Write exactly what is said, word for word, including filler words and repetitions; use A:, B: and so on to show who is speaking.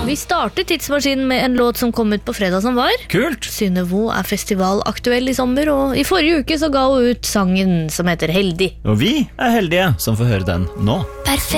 A: Vi starter tidsmaskinen med en låt som kom ut på fredag som var.
B: Kult!
A: Synnøve er festivalaktuell i sommer, og i forrige uke så ga hun ut sangen som heter Heldig.
B: Og vi er heldige som får høre den nå.
A: Perfekt.